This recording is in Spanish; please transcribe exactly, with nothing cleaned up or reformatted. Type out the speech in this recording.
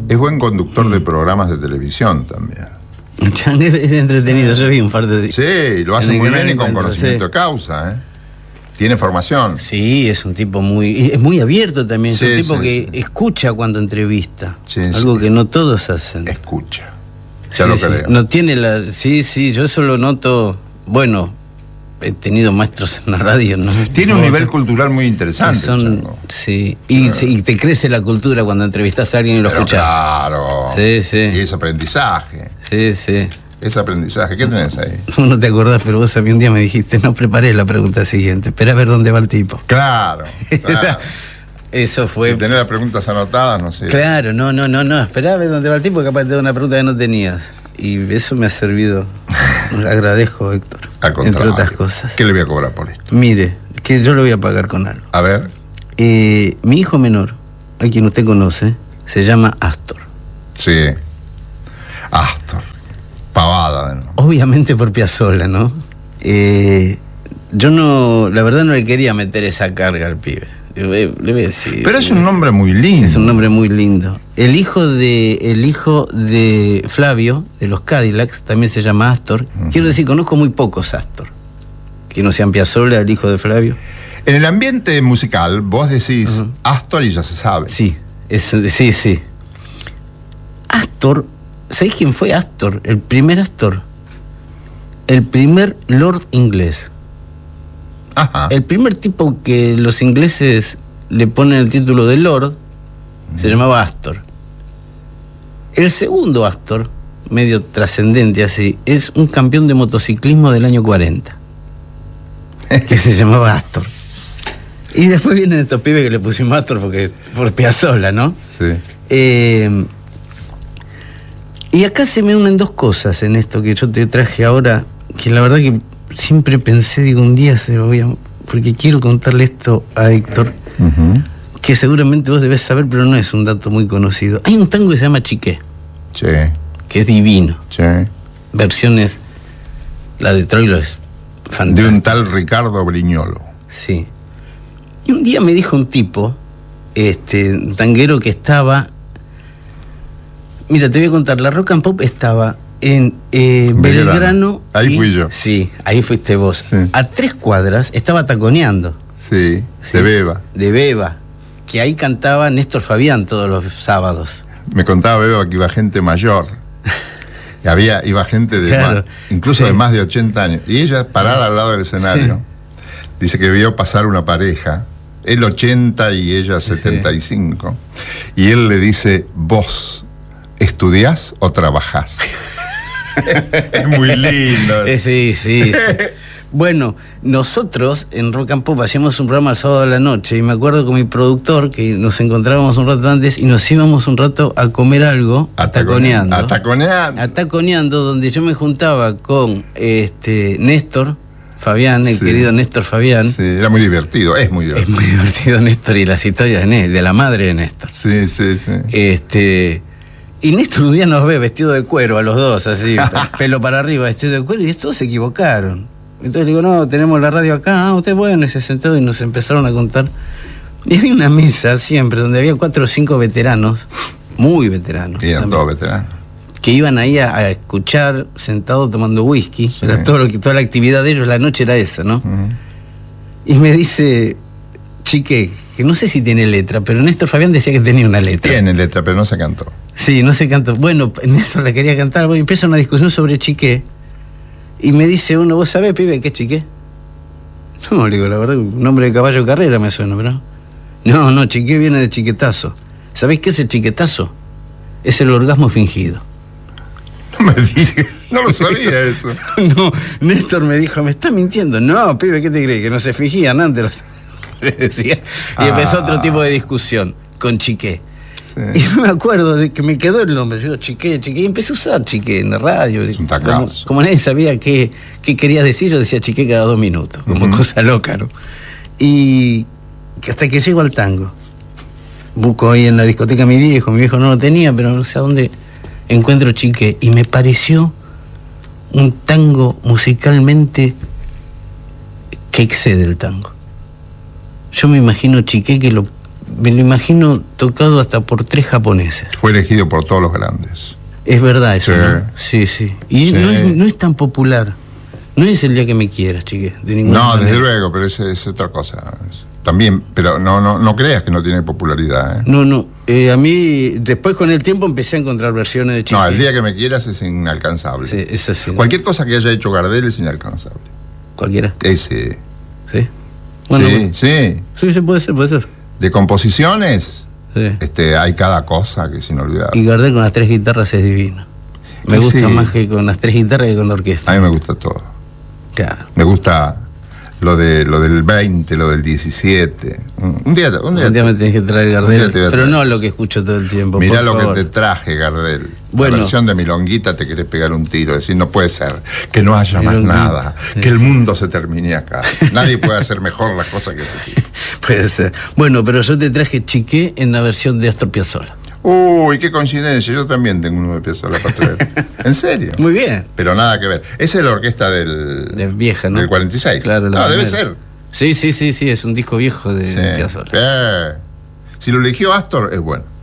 Es buen conductor mm. de programas de televisión también. Es entretenido, yo vi un par de... Sí, lo hace muy bien y con conocimiento de causa, ¿eh? Tiene formación. Sí, es un tipo muy... Es muy abierto también, es sí, un tipo sí, que sí. escucha cuando entrevista. Sí, algo sí. que no todos hacen. Escucha. Ya sí, lo sí. creo. No tiene la... Sí, sí, yo eso lo noto... Bueno, he tenido maestros en la radio, ¿no? Tiene un nivel cultural muy interesante. Son, sí, y, sí. y te crece la cultura cuando entrevistas a alguien y lo Pero escuchas. Claro. Sí, sí. Y es aprendizaje. Sí, sí. Es aprendizaje. ¿Qué tenés ahí? No te acordás, pero vos a mí un día me dijiste, no preparé la pregunta siguiente, espera a ver dónde va el tipo. Claro, claro. Eso fue... Si tenés las preguntas anotadas, no sé. Claro, no, no, no, no, esperá a ver dónde va el tipo, capaz te da una pregunta que no tenías. Y eso me ha servido. Le agradezco, Héctor. Al contrario. Entre otras cosas. ¿Qué le voy a cobrar por esto? Mire, que yo lo voy a pagar con algo. A ver. Eh, mi hijo menor, a quien usted conoce, se llama Astor. Sí. Astor. Pavada, ¿no? Obviamente por Piazzolla, ¿no? Eh, yo no, la verdad no le quería meter esa carga al pibe. Le voy, le voy a decir. Pero es un nombre muy lindo. Es un nombre muy lindo. El hijo de, el hijo de Flavio, de los Cadillacs, también se llama Astor. Uh-huh. Quiero decir, conozco muy pocos Astor. Que no sean Piazzolla, el hijo de Flavio. En el ambiente musical, vos decís uh-huh. Astor y ya se sabe. Sí, es, sí, sí. Astor, ¿sabés quién fue Astor? El primer Astor. El primer Lord inglés. Ajá. El primer tipo que los ingleses le ponen el título de Lord mm. se llamaba Astor. El segundo Astor, medio trascendente así, es un campeón de motociclismo del año cuarenta, que se llamaba Astor. Y después vienen estos pibes que le pusimos Astor porque por Piazzolla, ¿no? Sí. Eh, y acá se me unen dos cosas en esto que yo te traje ahora, que la verdad que siempre pensé, digo, un día se lo voy a... Porque quiero contarle esto a Héctor, uh-huh. que seguramente vos debés saber, pero no es un dato muy conocido. Hay un tango que se llama Chiqué. Sí. Que es divino. Sí. Versiones... La de Troilo es fantástica. De un tal Ricardo Brignolo. Sí. Y un día me dijo un tipo, este, un tanguero que estaba... Mira, te voy a contar, la Rock and Pop estaba... En eh, Belgrano. Belgrano. Ahí y, fui yo. Sí, ahí fuiste vos. Sí. A tres cuadras estaba taconeando. Sí, sí, de Beba. De Beba. Que ahí cantaba Néstor Fabián todos los sábados. Me contaba Beba que iba gente mayor. Y había, iba gente de claro. más, incluso sí. de más de ochenta años. Y ella parada al lado del escenario. Sí. Dice que vio pasar una pareja. Él ochenta y ella setenta y cinco. Sí. Y él le dice, vos, ¿estudiás o trabajás? Es muy lindo. Sí, sí, sí. Bueno, nosotros en Rock and Pop hacíamos un programa el sábado de la noche y me acuerdo con mi productor que nos encontrábamos un rato antes y nos íbamos un rato a comer algo ataconeando. Ataconeando. Ataconeando, donde yo me juntaba con este Néstor Fabián, el sí. querido Néstor Fabián. Sí, era muy divertido, es muy divertido. Es muy divertido Néstor y las historias de, Néstor, de la madre de Néstor. Sí, sí, sí. Este... Y Néstor un día nos ve vestido de cuero a los dos, así, pelo para arriba, vestido de cuero, y todos se equivocaron. Entonces le digo, no, tenemos la radio acá, ah, usted bueno, y se sentó y nos empezaron a contar. Y había una mesa siempre donde había cuatro o cinco veteranos, muy veteranos. Y eran todos veteranos. Que iban ahí a, a escuchar, sentados tomando whisky, sí. Era todo lo que, toda la actividad de ellos, la noche era esa, ¿no? Uh-huh. Y me dice, Chiqué, que no sé si tiene letra, pero Néstor Fabián decía que tenía una letra. Tiene letra, pero no se cantó. Sí, no se cantó. Bueno, Néstor la quería cantar. Bueno, empieza una discusión sobre Chiqué. Y me dice uno, ¿vos sabés, pibe, qué es Chiqué? No, le digo, la verdad, un nombre de caballo de carrera me suena, ¿verdad? No, no, Chiqué viene de chiquetazo. ¿Sabés qué es el chiquetazo? Es el orgasmo fingido. No me digas, no lo sabía eso. No, Néstor me dijo, me está mintiendo. No, pibe, ¿qué te crees? Que no se fingían antes los... decía. Y ah. empezó otro tipo de discusión con Chiqué. Sí. Y me acuerdo de que me quedó el nombre. Yo digo, Chiqué, Chiqué. Y empecé a usar Chiqué en la radio. Es un como, como nadie sabía qué, qué quería decir, yo decía Chiqué cada dos minutos, como uh-huh. cosa loca, ¿no? Y hasta que llego al tango. Busco ahí en la discoteca a mi viejo. Mi viejo no lo tenía, pero no sé a dónde encuentro Chiqué. Y me pareció un tango musicalmente que excede el tango. Yo me imagino Chiqué que lo me lo imagino tocado hasta por tres japoneses. Fue elegido por todos los grandes. Es verdad eso, Sí. ¿no? Sí, sí. Y Sí. No, es, no es tan popular. No es El día que me quieras, chique. De ninguna No, manera. desde luego, pero es, es otra cosa. Es- también, pero no, no, no creas que no tiene popularidad. ¿eh? No, no. Eh, a mí, después con el tiempo empecé a encontrar versiones de Chique. No, el día que me quieras es inalcanzable. Sí, es así, ¿no? Cualquier cosa que haya hecho Gardel es inalcanzable. Cualquiera. Ese. Sí. sí, bueno. sí. Sí, sí, puede ser, puede ser. De composiciones, Sí. este, hay cada cosa que es inolvidable. Y Gardel con las tres guitarras es divino. Me Sí, gusta sí. más que con las tres guitarras que con la orquesta. A mí me gusta todo. Claro. Me gusta lo de lo del veinte, lo del diecisiete. Un día, un día, Un día me tenés que traer un día Gardel, te voy a pero traer. no lo que escucho todo el tiempo. mirá por lo favor. que te traje, Gardel. Bueno. La versión de Milonguita te querés pegar un tiro, decir, no puede ser, que no haya más Milonguita, nada, sí, que el sí. mundo se termine acá. Nadie puede hacer mejor las cosas que este tipo. Puede ser. Bueno, pero yo te traje Chiqué en la versión de Astor Piazzolla. Uy, qué coincidencia, yo también tengo uno de Piazzolla para traer. ¿En serio? Muy bien. Pero nada que ver. Esa es la orquesta del, De vieja, ¿no? del cuarenta y seis. Claro, la No, debe primera. ser. Sí, sí, sí, sí, es un disco viejo de, Sí. de Piazzolla. Eh, Si lo eligió Astor, es bueno.